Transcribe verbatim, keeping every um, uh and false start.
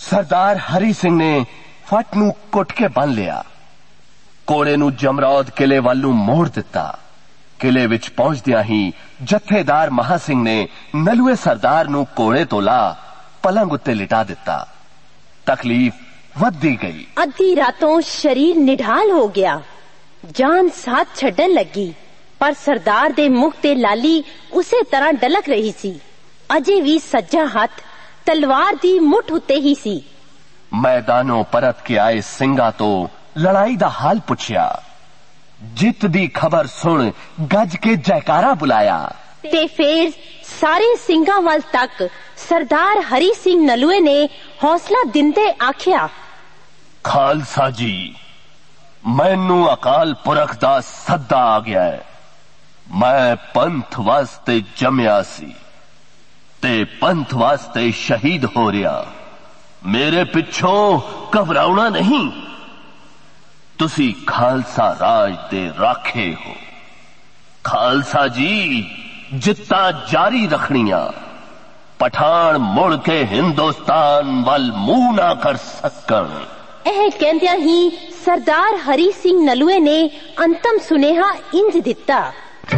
सरदार हरी सिंह ने फट नूं कुट के बन लिया। कोड़े नूं जमरौद किले वल नूं मोड़ दिता। किले विच पहुंचदियां ही जत्थेदार महा सिंह ने नलुए सरदार नूं कोड़े तो ला पलंग उत्ते लिटा दिता। तकलीफ वधदी गई। अद्धी रातों शरीर निढाल हो गया, जान साथ छड्डन लगी, पर सरदार दे मुख ते लाली उसे तरह डलक रही सी। अजे भी सज्जा हथ तलवार दी मुठ उत्ते ही सी। मैदानों परत के आए सिंगा तो लड़ाई दा हाल पुछया। जित दी खबर सुन गज के जयकारा बुलाया। ते फिर सारे सिंगा वाल तक सरदार हरी सिंह नलुए ने हौसला दिंदे आख्या, खालसा जी, मैनू अकाल पुरख दा सद्दा आ गया है। मैं पंथ वास्ते जमया सी ते पंथ वास्ते शहीद हो रहा। मेरे पिछों घबराउना नहीं। तुसी खालसा राज दे राखे हो। खालसा जी, जित्ता जारी रखनिया। पठान मुड़ के हिंदुस्तान वल मुंह ना कर सकन। एह कहंदियां ही सरदार हरी सिंह नलुए ने अंतम सुनेहा इंज दिता।